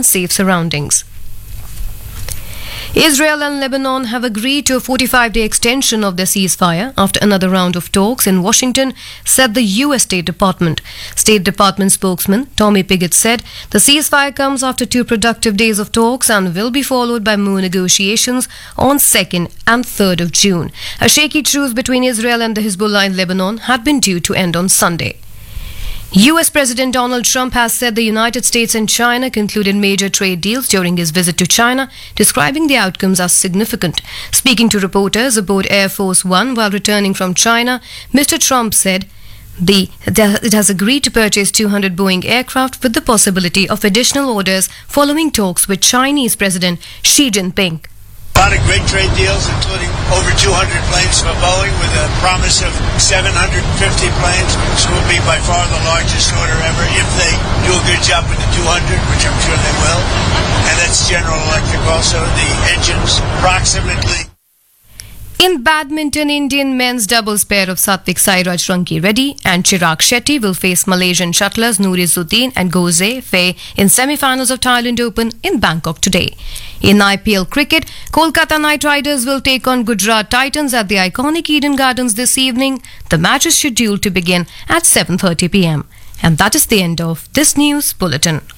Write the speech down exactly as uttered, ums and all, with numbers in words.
safe surroundings. Israel and Lebanon have agreed to a forty-five day extension of their ceasefire after another round of talks in Washington, said the U S State Department. State Department spokesman Tommy Pigott said the ceasefire comes after two productive days of talks and will be followed by more negotiations on second and third of June. A shaky truce between Israel and the Hezbollah in Lebanon had been due to end on Sunday. U S President Donald Trump has said the United States and China concluded major trade deals during his visit to China, describing the outcomes as significant. Speaking to reporters aboard Air Force One while returning from China, Mister Trump said the, it has agreed to purchase two hundred Boeing aircraft with the possibility of additional orders following talks with Chinese President Xi Jinping. A lot of great trade deals, including over two hundred planes for Boeing with a promise of seven hundred fifty planes, which will be by far the largest order ever if they do a good job with the two hundred, which I'm sure they will. And that's General Electric also, the engines approximately. In badminton, Indian men's doubles pair of Satvik Sairaj Ranki Reddy and Chirag Shetty will face Malaysian shuttlers Noor Izzuddin and Goze Fei in semi-finals of Thailand Open in Bangkok today. In I P L cricket, Kolkata Knight Riders will take on Gujarat Titans at the iconic Eden Gardens this evening. The match is scheduled to begin at seven thirty p m. And that is the end of this news bulletin.